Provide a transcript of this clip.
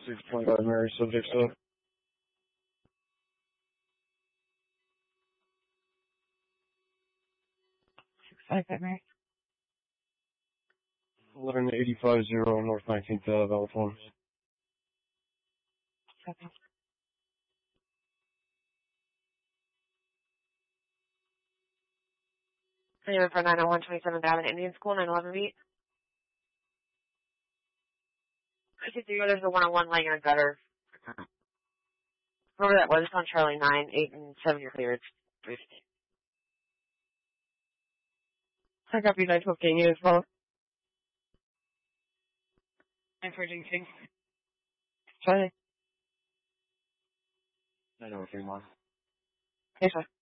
625 Mary, subject sub. 655 Mary. 11850 North 19th California. Okay. Anyway, for 901 27th Avenue Indian School, 911 beat. I think there's a one-on-one laying in a gutter. Remember that was on Charlie 9, 8, and 7 you're cleared. Brief. I copy 912 King as well. 914 King. Charlie. 903 Mark. Yes, sir.